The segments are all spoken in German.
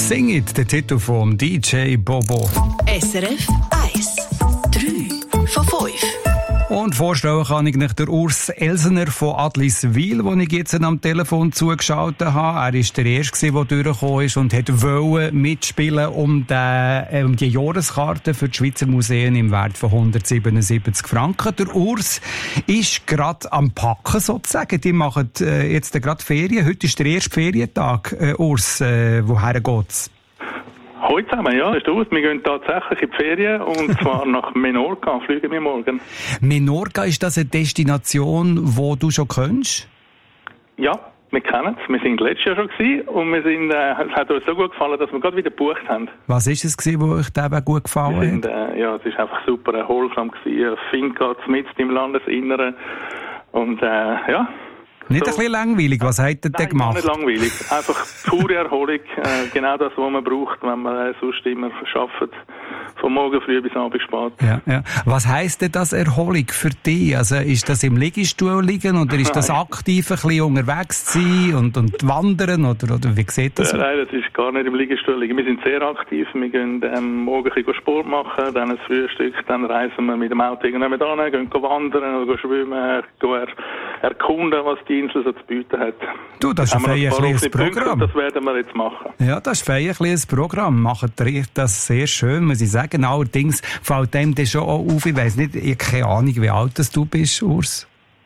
Sing It, der Titel vom DJ Bobo. SRF 1. 3 von 5. Und vorstellen kann ich nicht der Urs Elsener von Adliswil, den ich jetzt am Telefon zugeschaltet habe. Er war der Erste, der durchgekommen ist und wollte mitspielen um die Jahreskarte für die Schweizer Museen im Wert von 177 Franken. Der Urs ist gerade am Packen sozusagen. Die machen jetzt gerade Ferien. Heute ist der erste Ferientag. Urs, woher geht's? Heute zusammen, ja, ist aus. Wir gehen tatsächlich in die Ferien und zwar nach Menorca, fliegen wir morgen. Menorca, ist das eine Destination, die du schon kennst? Ja, wir kennen es. Wir sind letztes Jahr schon gewesen und es hat uns so gut gefallen, dass wir gerade wieder gebucht haben. Was war es, wo euch eben gut gefallen hat? Ja, es war einfach super erholsam gewesen. Finca mitten im Landesinneren und ja. Nicht so, ein bisschen langweilig? Was habt ihr denn gemacht? Nicht langweilig. Einfach pure Erholung. Genau das, was man braucht, wenn man sonst immer arbeitet. Von morgen früh bis abend spät. Ja, ja. Was heisst denn das Erholung für dich? Also, ist das im Liegestuhl liegen oder ist das aktiv ein bisschen unterwegs zu sein und wandern? Oder wie sieht das aus? Nein, das ist gar nicht im Liegestuhl liegen. Wir sind sehr aktiv. Wir gehen morgen ein bisschen Sport machen, dann ein Frühstück, dann reisen wir mit dem Auto irgendwann an, gehen wandern oder schwimmen, gehen erkunden, was die Insel so zu bieten hat. Du, das ist ein feierliches Programm. Das werden wir jetzt machen. Ja, das ist ein feierliches Programm. Macht ihr das sehr schön, muss ich sagen. Allerdings fällt dem das schon auch auf. Ich weiss nicht, ich habe keine Ahnung, wie alt du bist, Urs.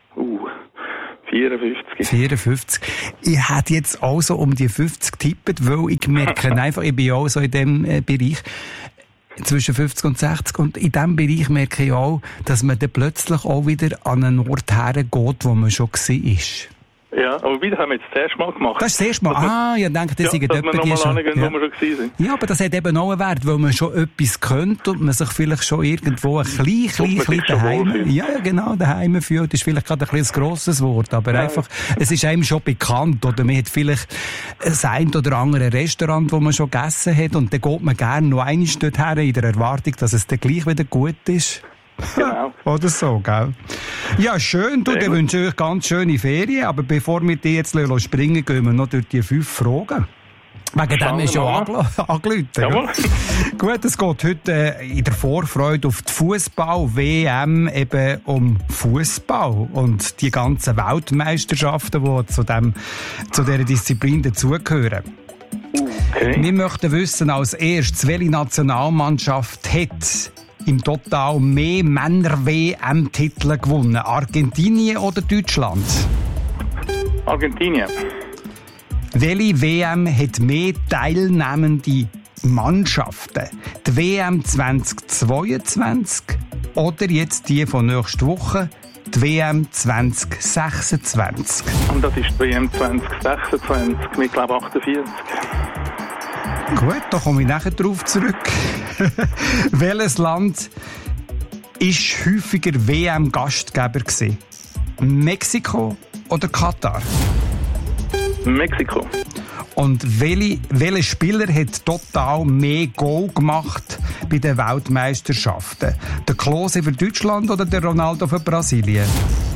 54. 54. Ich hätte jetzt auch so um die 50 getippt, weil ich merke einfach, ich bin ja auch so in dem Bereich zwischen 50 und 60 und in diesem Bereich merke ich auch, dass man dann plötzlich auch wieder an einen Ort hergeht, wo man schon war. Ja, aber wieder haben wir jetzt das erste Mal gemacht. Das ist das erste Mal? Ich denke, das sind dass wir nochmal angehen, wo wir schon waren. Ja, aber das hat eben auch einen Wert, weil man schon etwas könnte und man sich vielleicht schon irgendwo ein klein daheim, ja, genau, daheim fühlt. Das ist vielleicht gerade ein bisschen ein grosses Wort, aber einfach, es ist einem schon bekannt, oder man hat vielleicht ein oder andere Restaurant, wo man schon gegessen hat und dann geht man gerne noch einmal dorthin in der Erwartung, dass es dann gleich wieder gut ist. Genau. Oder so, gell? Ja, schön. Du, dann wünsche ich euch ganz schöne Ferien. Aber bevor wir die jetzt springen, gehen wir noch durch die 5 Fragen. Wegen dem ist ja angerufen. Jawohl. Gut, es geht heute in der Vorfreude auf die Fußball-WM eben um Fußball und die ganzen Weltmeisterschaften, die zu dieser Disziplin dazugehören. Okay. Wir möchten wissen als erstes, welche Nationalmannschaft hat im Total mehr Männer-WM-Titel gewonnen? Argentinien oder Deutschland? Argentinien. Welche WM hat mehr teilnehmende Mannschaften? Die WM 2022 oder jetzt die von nächster Woche, die WM 2026? Und das ist die WM 2026 mit, glaube ich, 48. Gut, da komme ich nachher drauf zurück. Welches Land ist häufiger WM-Gastgeber gewesen? Mexiko oder Katar? Mexiko. Und welcher Spieler hat total mehr Goal gemacht bei den Weltmeisterschaften? Der Klose für Deutschland oder der Ronaldo für Brasilien?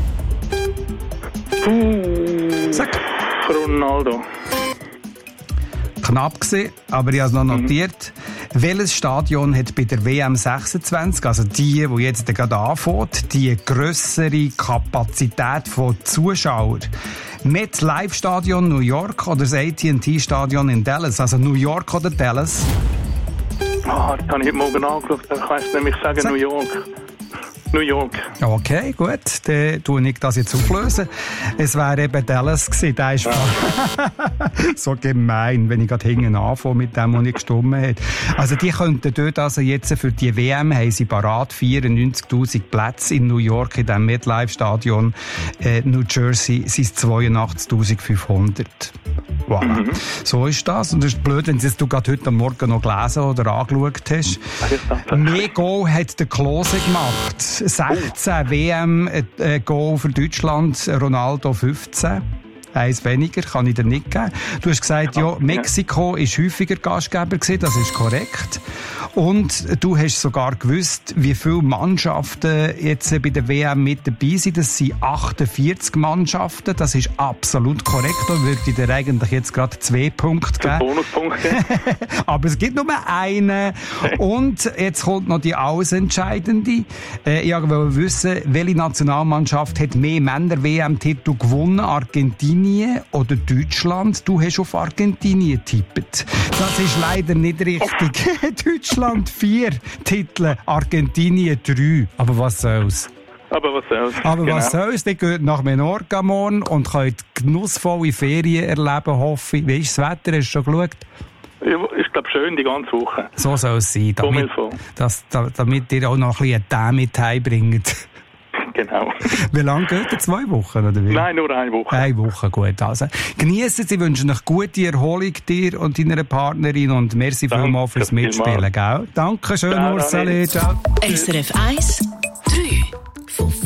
Sag. Ronaldo. Knapp gewesen, aber ich habe es noch notiert. Welches Stadion hat bei der WM 26, also die jetzt gerade anfängt, die grössere Kapazität von Zuschauern? MetLife Stadion New York oder das AT&T Stadion in Dallas? Also New York oder Dallas? Das habe ich heute Morgen angeschaut. Ich weiss nämlich sagen New York. New York. Okay, gut. Dann tue ich das jetzt auflösen. Es wäre eben Dallas gewesen. Der ist so gemein, wenn ich gerade hinten anfange mit dem, was ich gestimmt habe. Also die könnten dort also jetzt für die WM haben sie parat 94'000 Plätze in New York in dem MetLife-Stadion. New Jersey sind es 82'500. Voilà. So ist das. Und das ist blöd, wenn du gerade heute Morgen noch gelesen oder angeschaut hast. Mehr Goal hat der Klose gemacht. 16 WM-Goal für Deutschland, Ronaldo 15. eins weniger, kann ich dir nicht geben. Du hast gesagt, ja, Mexiko ist häufiger Gastgeber gewesen, das ist korrekt. Und du hast sogar gewusst, wie viele Mannschaften jetzt bei der WM mit dabei sind. Das sind 48 Mannschaften, das ist absolut korrekt. Da würde ich dir eigentlich jetzt gerade 2 Punkte geben. Bonuspunkte. Aber es gibt nur einen. Und jetzt kommt noch die alles Entscheidende. Ich wollte wissen, welche Nationalmannschaft hat mehr Männer-WM-Titel gewonnen? Argentinien oder Deutschland? Du hast auf Argentinien getippt. Das ist leider nicht richtig. Deutschland 4 Titel, Argentinien 3. Aber was soll's? Was soll's? Die gehen nach Menorca morgen und können genussvolle Ferien erleben, hoffe ich. Wie ist das Wetter? Hast du schon geschaut? Ich glaube schön die ganze Woche. So soll es sein, damit ihr auch noch ein bisschen Tee mit heimbringt. Genau. Wie lange geht ihr? 2 Wochen, oder wie? Nein, nur 1 Woche. 1 Woche, gut. Also, geniessen Sie, wünschen euch gute Erholung dir und deiner Partnerin und merci vielmals fürs Mitspielen, gell? Danke schön, Ursula. Ciao. SRF 1